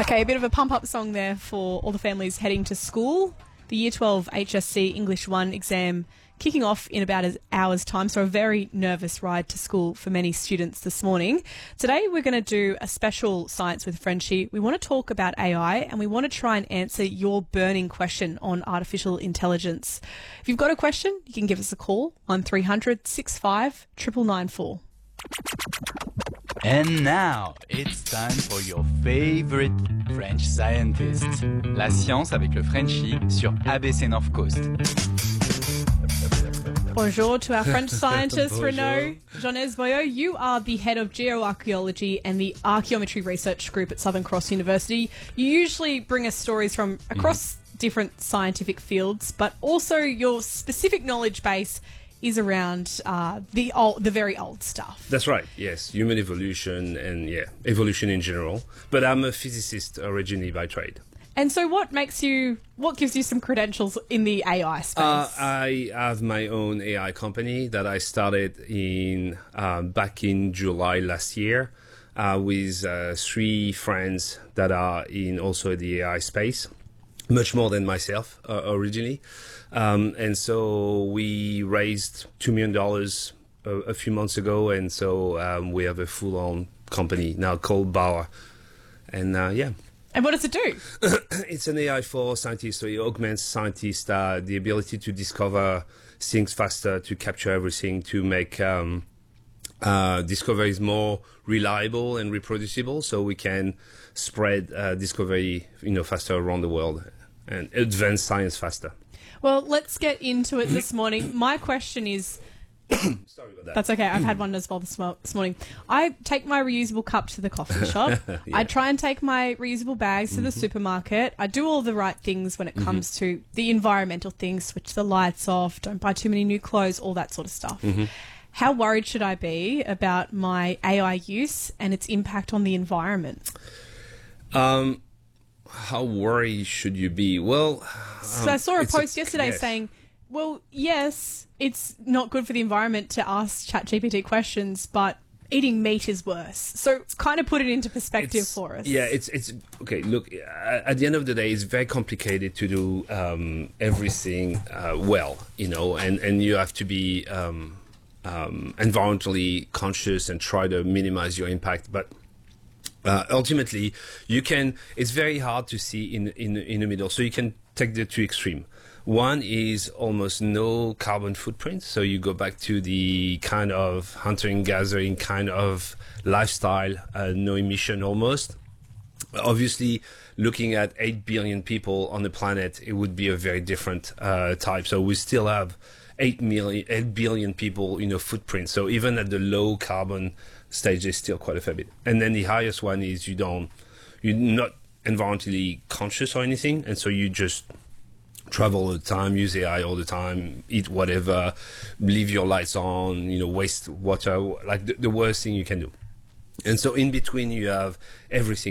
Okay, a bit of a pump-up song there for all the families heading to school. The Year 12 HSC English 1 exam kicking off in about an hour's time, so a very nervous ride to school for many students this morning. Today we're going to do a special Science with Frenchie. We want to talk about AI and we want to try and answer your burning question on artificial intelligence. If you've got a question, you can give us a call on 300 65 99994. And now, it's time for your favorite French scientist. La science avec le Frenchie sur ABC North Coast. Bonjour to our French scientist, Renaud Jones-Boyau. You are the head of geoarchaeology and the archaeometry research group at Southern Cross University. You usually bring us stories from across different scientific fields, but also your specific knowledge base is around the very old stuff. That's right, yes. Human evolution and, evolution in general. But I'm a physicist originally by trade. And so what gives you some credentials in the AI space? I have my own AI company that I started back in July last year with three friends that are in also the AI space, much more than myself originally. And so we raised $2 million a few months ago, and so we have a full-on company now called Bauer. And And what does it do? It's an AI for scientists, so it augments scientists' the ability to discover things faster, to capture everything, to make discoveries more reliable and reproducible, so we can spread discovery, faster around the world and advance science faster. Well, let's get into it this morning. My question is... Sorry about that. That's okay. I've had one as well this morning. I take my reusable cup to the coffee shop. Yeah. I try and take my reusable bags to the supermarket. I do all the right things when it comes to the environmental things, switch the lights off, don't buy too many new clothes, all that sort of stuff. How worried should I be about my AI use and its impact on the environment? How worried should you be? Well, so I saw a post yesterday saying, well, yes, it's not good for the environment to ask ChatGPT questions, but eating meat is worse. So kind of put it into perspective for us. Yeah, it's okay. Look, at the end of the day, it's very complicated to do everything well, and you have to be environmentally conscious and try to minimize your impact, but. Ultimately, it's very hard to see in the middle. So you can take the two extreme. One is almost no carbon footprint. So you go back to the kind of hunting gathering kind of lifestyle, no emission almost. Obviously, looking at 8 billion people on the planet, it would be a very different type. So we still have 8 billion people, footprint. So even at the low carbon stage, there's still quite a fair bit. And then the highest one is you're not environmentally conscious or anything, and so you just travel all the time, use AI all the time, eat whatever, leave your lights on, waste water, like the worst thing you can do. And so in between you have everything